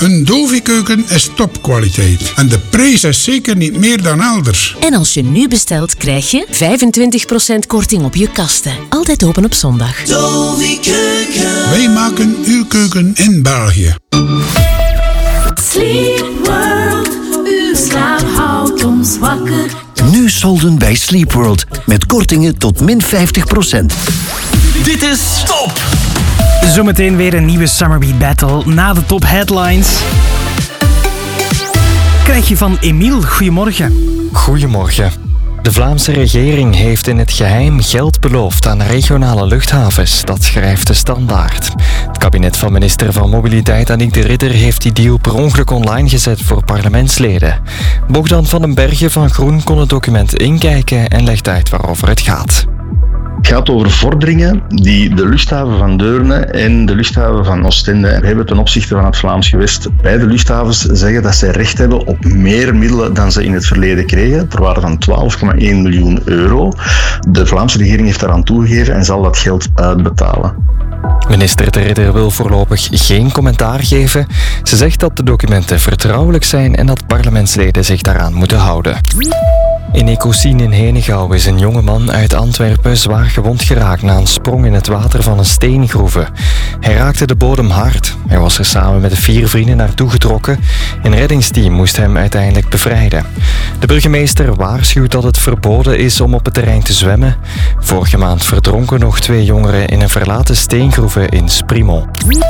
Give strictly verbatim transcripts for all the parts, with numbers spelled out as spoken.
Een Dovi-keuken is topkwaliteit. En de prijs is zeker niet meer dan elders. En als je nu bestelt, krijg je vijfentwintig procent korting op je kasten. Altijd open op zondag. Dovi-keuken. Wij maken uw keuken in België. Sleep World, uw slaap houdt ons wakker. Nu solden bij Sleep World. Met kortingen tot min vijftig procent. Dit is Top! Zometeen weer een nieuwe Summerbeat Battle. Na de top headlines krijg je van Emiel. Goedemorgen. Goedemorgen. De Vlaamse regering heeft in het geheim geld beloofd aan regionale luchthavens. Dat schrijft de Standaard. Het kabinet van minister van Mobiliteit Annick de Ridder heeft die deal per ongeluk online gezet voor parlementsleden. Bogdan van den Bergen van Groen kon het document inkijken en legt uit waarover het gaat. Het gaat over vorderingen die de luchthaven van Deurne en de luchthaven van Oostende hebben ten opzichte van het Vlaams gewest. Beide luchthavens zeggen dat zij recht hebben op meer middelen dan ze in het verleden kregen, ter waarde van twaalf komma één miljoen euro. De Vlaamse regering heeft daaraan toegegeven en zal dat geld uitbetalen. Minister de Ridder wil voorlopig geen commentaar geven. Ze zegt dat de documenten vertrouwelijk zijn en dat parlementsleden zich daaraan moeten houden. In Ecosien in Henegouw is een jongeman uit Antwerpen zwaar gewond geraakt na een sprong in het water van een steengroeve. Hij raakte de bodem hard. Hij was er samen met vier vrienden naartoe getrokken. Een reddingsteam moest hem uiteindelijk bevrijden. De burgemeester waarschuwt dat het verboden is om op het terrein te zwemmen. Vorige maand verdronken nog twee jongeren in een verlaten steengroeve in Sprimel.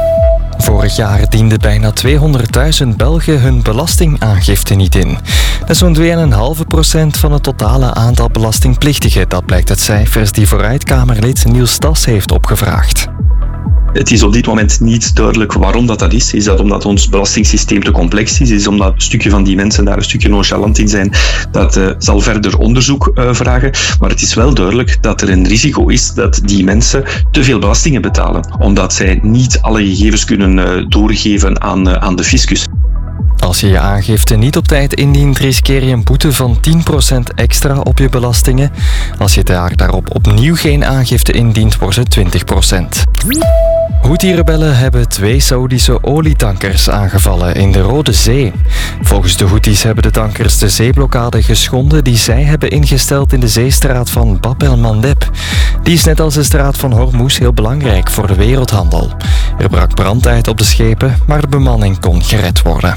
Vorig jaar dienden bijna tweehonderdduizend Belgen hun belastingaangifte niet in. Dat is zo'n twee komma vijf procent van het totale aantal belastingplichtigen. Dat blijkt uit cijfers die Vooruitkamerlid Niels Tas heeft opgevraagd. Het is op dit moment niet duidelijk waarom dat, dat is. Is dat omdat ons belastingssysteem te complex is? Is omdat een stukje van die mensen daar een stukje nonchalant in zijn? Dat uh, zal verder onderzoek uh, vragen. Maar het is wel duidelijk dat er een risico is dat die mensen te veel belastingen betalen. Omdat zij niet alle gegevens kunnen uh, doorgeven aan, uh, aan de fiscus. Als je je aangifte niet op tijd indient, riskeer je een boete van tien procent extra op je belastingen. Als je daar daarop opnieuw geen aangifte indient, wordt het twintig procent. Houthi-rebellen hebben twee Saoedische olietankers aangevallen in de Rode Zee. Volgens de Houthis hebben de tankers de zeeblokkade geschonden die zij hebben ingesteld in de zeestraat van Bab el-Mandeb. Die is net als de straat van Hormuz heel belangrijk voor de wereldhandel. Er brak brand uit op de schepen, maar de bemanning kon gered worden.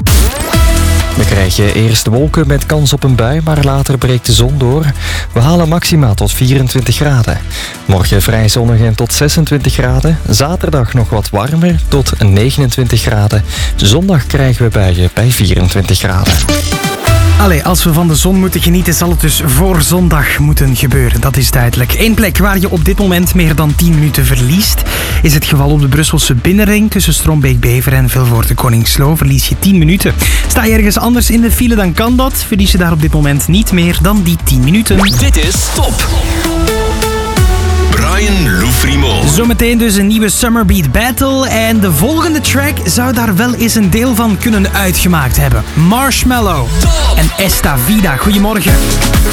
We krijgen eerst wolken met kans op een bui, maar later breekt de zon door. We halen maxima tot vierentwintig graden. Morgen vrij zonnig en tot zesentwintig graden. Zaterdag nog wat warmer, tot negenentwintig graden. Zondag krijgen we buien bij vierentwintig graden. Allee, als we van de zon moeten genieten, zal het dus voor zondag moeten gebeuren. Dat is duidelijk. Eén plek waar je op dit moment meer dan tien minuten verliest, is het geval op de Brusselse binnenring. Tussen Strombeek-Bever en Vilvoorde-Koningslo verlies je tien minuten. Sta je ergens anders in de file, dan kan dat. Verlies je daar op dit moment niet meer dan die tien minuten. Dit is Top! Brian Loufrimo. Zometeen dus een nieuwe Summerbeat Battle. En de volgende track zou daar wel eens een deel van kunnen uitgemaakt hebben. Marshmallow en Esta Vida. Goedemorgen.